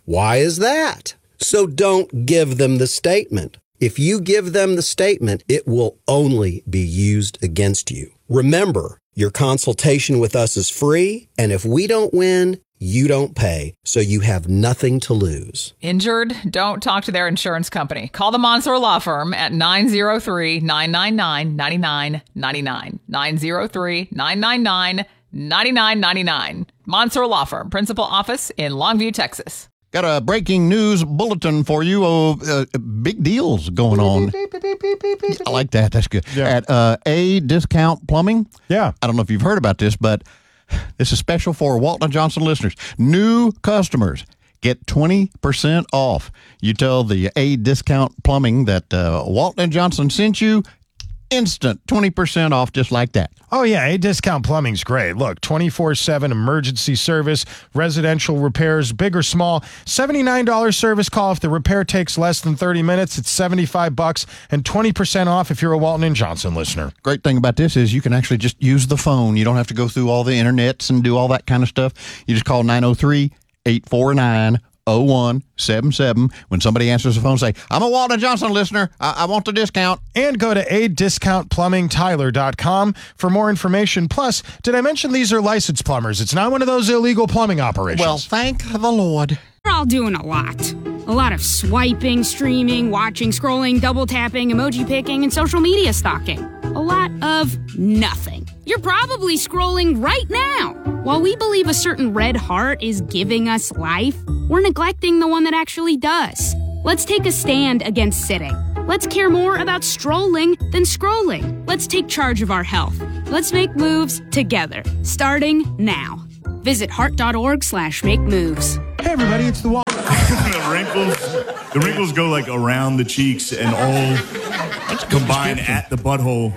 Why is that? So don't give them the statement. If you give them the statement, it will only be used against you. Remember, your consultation with us is free, and if we don't win, you don't pay, so you have nothing to lose. Injured? Don't talk to their insurance company. Call the Mansour Law Firm at 903-999-9999. 903-999-9999. Mansour Law Firm, Principal Office in Longview, Texas. Got a breaking news bulletin for you. Big deals going on. I like that. That's good. Yeah. At A Discount Plumbing. Yeah. I don't know if you've heard about this, but this is special for Walton & Johnson listeners. New customers get 20% off. You tell the A Discount Plumbing that Walton & Johnson sent you. Instant 20% off just like that. Oh, yeah. A Discount Plumbing's great. Look, 24/7 emergency service, residential repairs, big or small. $79 service call if the repair takes less than 30 minutes. It's $75 and 20% off if you're a Walton & Johnson listener. Great thing about this is you can actually just use the phone. You don't have to go through all the internets and do all that kind of stuff. You just call 903-849-0177. When somebody answers the phone, say, I'm a Walton & Johnson listener. I want the discount. And go to adiscountplumbingtyler.com for more information. Plus, did I mention these are licensed plumbers? It's not one of those illegal plumbing operations. Well, thank the Lord. We're all doing a lot. A lot of swiping, streaming, watching, scrolling, double tapping, emoji picking, and social media stalking. A lot of nothing. You're probably scrolling right now. While we believe a certain red heart is giving us life, we're neglecting the one that actually does. Let's take a stand against sitting. Let's care more about strolling than scrolling. Let's take charge of our health. Let's make moves together, starting now. Visit heart.org/make moves. Hey, everybody, it's the Wall. The wrinkles go like around the cheeks and all combine at the butthole.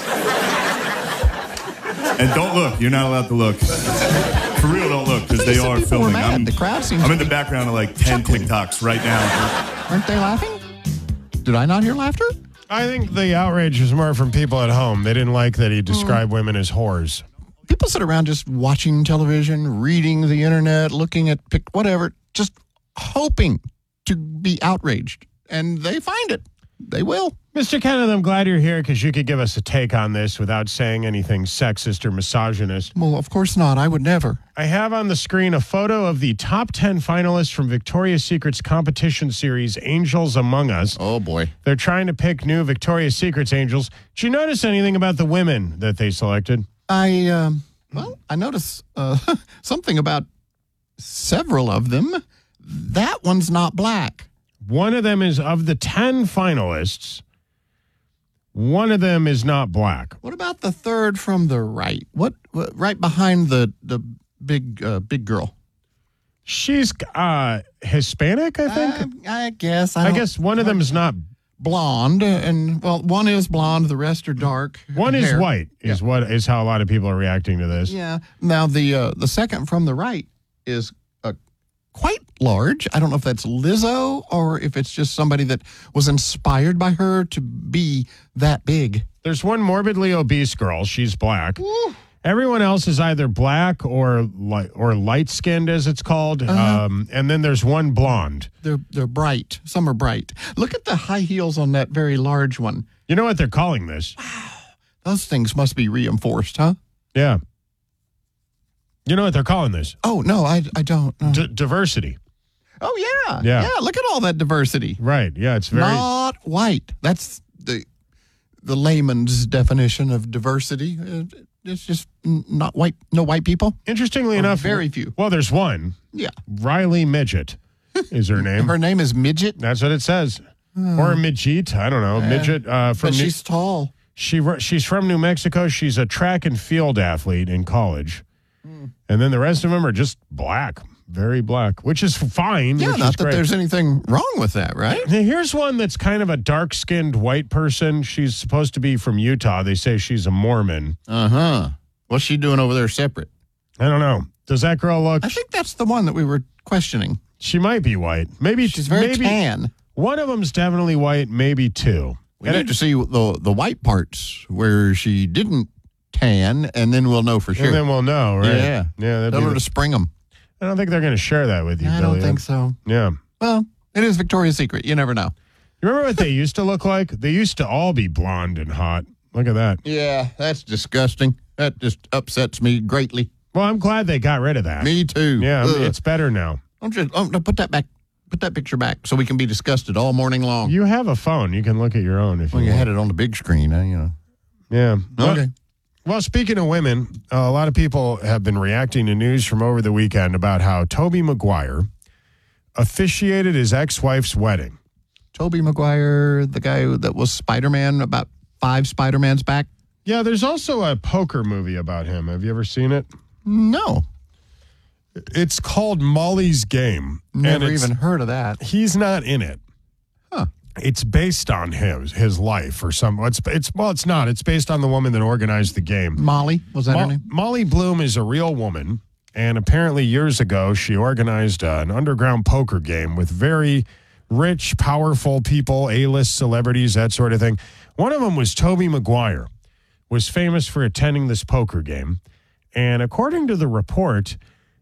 And don't look. You're not allowed to look. For real, don't look, because they are filming. The crowd seems I'm in the background of like 10 TikToks right now. Aren't they laughing? Did I not hear laughter? I think the outrage was more from people at home. They didn't like that he described women as whores. People sit around just watching television, reading the internet, looking at whatever, just hoping to be outraged. And they find it. They will. Mr. Kenneth, I'm glad you're here because you could give us a take on this without saying anything sexist or misogynist. Well, of course not. I would never. I have on the screen a photo of the top 10 finalists from Victoria's Secret's competition series, Angels Among Us. Oh, boy. They're trying to pick new Victoria's Secret's angels. Did you notice anything about the women that they selected? I noticed something about several of them. That one's not black. One of them is, of the 10 finalists, one of them is not black. What about the third from the right? What right behind the big girl? She's Hispanic, I think. I guess. I guess one of them is not blonde, and well, one is blonde. The rest are dark. One is hair. white. Is what is how a lot of people are reacting to this. Yeah. Now the second from the right is quite large. I don't know if that's Lizzo or if it's just somebody that was inspired by her to be that big. There's one morbidly obese girl. She's black. Ooh. Everyone else is either black or light-skinned, as it's called. And then there's one blonde. They're bright. Some are bright. Look at the high heels on that very large one. You know what they're calling this? Wow. Those things must be reinforced, huh? Yeah. You know what they're calling this? Oh, no, I don't. No. Diversity. Oh, yeah. Yeah. Look at all that diversity. Right. Yeah, it's very... Not white. That's the layman's definition of diversity. It's just not white. No white people. Interestingly enough... Very few. Well, there's one. Yeah. Riley Midget is her name. Her name is Midget? That's what it says. Or Midget. I don't know. Midget. But she's tall. She's from New Mexico. She's a track and field athlete in college. And then the rest of them are just black, very black, which is fine. Yeah, which not is that great. there's anything wrong with that, right? Now, here's one that's kind of a dark-skinned white person. She's supposed to be from Utah. They say she's a Mormon. Uh-huh. What's she doing over there separate? I don't know. Does that girl look... I think that's the one that we were questioning. She might be white. Maybe she's very tan. One of them's definitely white, maybe two. We need to see the white parts where she didn't tan, and then we'll know for sure. And then we'll know, right? Yeah. Yeah. Tell her to spring them. I don't think they're going to share that with you, I Billy. don't think so. Yeah. Well, it is Victoria's Secret. You never know. You remember what they used to look like? They used to all be blonde and hot. Look at that. Yeah, that's disgusting. That just upsets me greatly. Well, I'm glad they got rid of that. Me too. Yeah, Ugh. it's better now. No, put that back. Put that picture back so we can be disgusted all morning long. You have a phone. You can look at your own if you Well, you want. had it on the big screen, Yeah. Okay. Well, speaking of women, a lot of people have been reacting to news from over the weekend about how Tobey Maguire officiated his ex-wife's wedding. Tobey Maguire, the guy that was Spider-Man about 5 Spider-Mans back? Yeah, there's also a poker movie about him. Have you ever seen it? No. It's called Molly's Game. Never even heard of that. He's not in it. Huh. It's based on his life or some. It's not. It's based on the woman that organized the game. Molly, was that her name? Molly Bloom is a real woman, and apparently years ago she organized an underground poker game with very rich, powerful people, A-list celebrities, that sort of thing. One of them was Tobey Maguire, was famous for attending this poker game, and according to the report,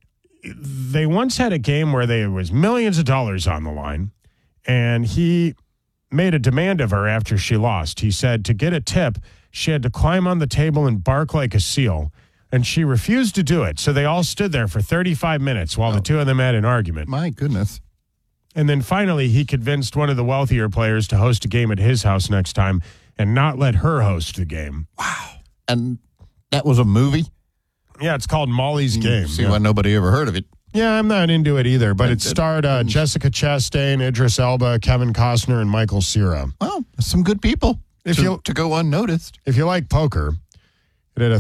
they once had a game where there was millions of dollars on the line, and he made a demand of her after she lost. He said to get a tip, she had to climb on the table and bark like a seal, and she refused to do it. So they all stood there for 35 minutes while the two of them had an argument. My goodness. And then finally, he convinced one of the wealthier players to host a game at his house next time and not let her host the game. Wow. And that was a movie? Yeah, it's called Molly's Game. See why nobody ever heard of it. Yeah, I'm not into it either, but it starred Jessica Chastain, Idris Elba, Kevin Costner, and Michael Cera. Well, some good people to go unnoticed. If you like poker, it had a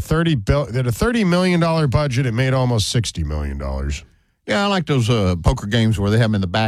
$30 million budget. It made almost $60 million. Yeah, I like those poker games where they have them in the back